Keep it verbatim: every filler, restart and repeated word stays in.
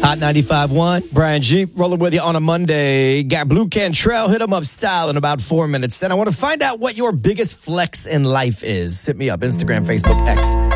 Hot ninety-five point one, Brian G. rolling with you on a Monday. Got Blue Cantrell, hit him up style in about four minutes. Then I want to find out what your biggest flex in life is. Hit me up, Instagram, Facebook, X.